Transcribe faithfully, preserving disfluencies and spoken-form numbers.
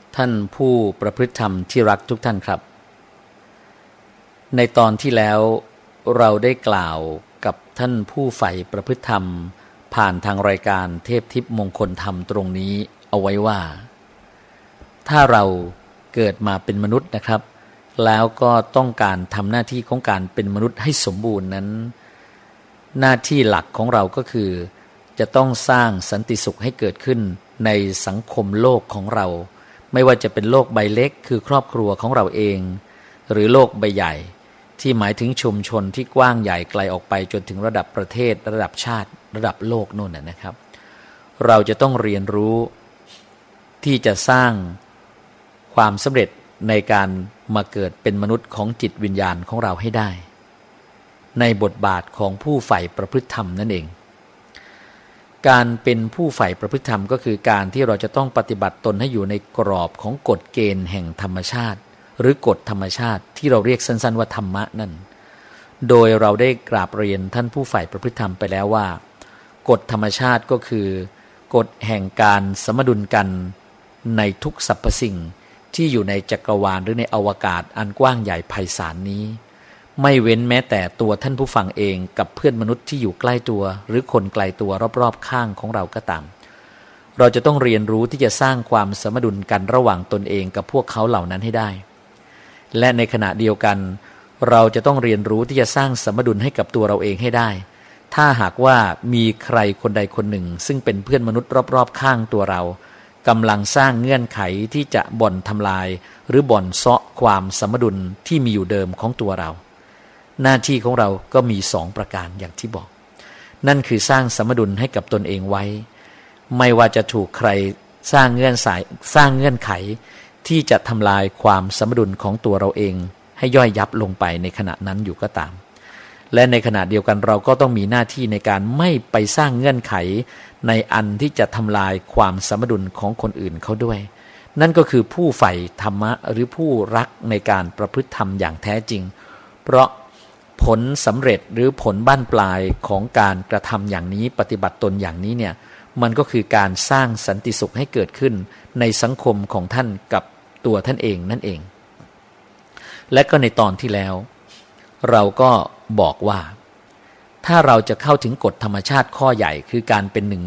ท่านผู้ประพฤติธรรมที่รักทุกท่านครับในตอนที่แล้วเราได้กล่าวกับท่านผู้ใฝ่ประพฤติธรรมผ่านทางรายการเทพทิพย์มงคลธรรมตรงนี้เอาไว้ว่าถ้าเราเกิดมาเป็นมนุษย์นะครับแล้วก็ต้องการทำหน้าที่ของการเป็นมนุษย์ให้สมบูรณ์นั้นหน้าที่หลักของเราก็คือจะต้องสร้างสันติสุขให้เกิดขึ้นในสังคมโลกของเราไม่ว่าจะเป็นโลกใบเล็กคือครอบครัวของเราเองหรือโลกใบใหญ่ที่หมายถึงชุมชนที่กว้างใหญ่ไกลออกไปจนถึงระดับประเทศระดับชาติระดับโลกโน่นนะครับเราจะต้องเรียนรู้ที่จะสร้างความสำเร็จในการมาเกิดเป็นมนุษย์ของจิตวิญญาณของเราให้ได้ในบทบาทของผู้ใฝ่ประพฤติธรรมนั่นเองการเป็นผู้ใฝ่ประพฤติธรรมก็คือการที่เราจะต้องปฏิบัติตนให้อยู่ในกรอบของกฎเกณฑ์แห่งธรรมชาติหรือกฎธรรมชาติที่เราเรียกสั้นๆว่าธรรมะนั่นโดยเราได้กราบเรียนท่านผู้ใฝ่ประพฤติธรรมไปแล้วว่ากฎธรรมชาติก็คือกฎแห่งการสมดุลกันในทุกสรรพสิ่งที่อยู่ในจักรวาลหรือในอวกาศอันกว้างใหญ่ไพศาลนี้ไม่เว้นแม้แต่ตัวท่านผู้ฟังเองกับเพื่อนมนุษย์ที่อยู่ใกล้ตัวหรือคนไกลตัวรอบๆข้างของเราก็ตามเราจะต้องเรียนรู้ที่จะสร้างความสมดุลกันระหว่างตนเองกับพวกเขาเหล่านั้นให้ได้และในขณะเดียวกันเราจะต้องเรียนรู้ที่จะสร้างสมดุลให้กับตัวเราเองให้ได้ถ้าหากว่ามีใครคนใดคนหนึ่งซึ่งเป็นเพื่อนมนุษย์รอบๆข้างตัวเรากำลังสร้างเงื่อนไขที่จะบ่อนทำลายหรือบ่อนเซาะความสมดุลที่มีอยู่เดิมของตัวเราหน้าที่ของเราก็มีสองประการอย่างที่บอกนั่นคือสร้างสมดุลให้กับตนเองไว้ไม่ว่าจะถูกใครสร้างเงื่อนสายสร้างเงื่อนไขที่จะทำลายความสมดุลของตัวเราเองให้ย่อยยับลงไปในขณะนั้นอยู่ก็ตามและในขณะเดียวกันเราก็ต้องมีหน้าที่ในการไม่ไปสร้างเงื่อนไขในอันที่จะทำลายความสมดุลของคนอื่นเขาด้วยนั่นก็คือผู้ใฝ่ธรรมะหรือผู้รักในการประพฤติธรรมอย่างแท้จริงเพราะผลสำเร็จหรือผลบั้นปลายของการกระทำอย่างนี้ปฏิบัติตนอย่างนี้เนี่ยมันก็คือการสร้างสันติสุขให้เกิดขึ้นในสังคมของท่านกับตัวท่านเองนั่นเองและก็ในตอนที่แล้วเราก็บอกว่าถ้าเราจะเข้าถึงกฎธรรมชาติข้อใหญ่คือการเป็นหนึ่ง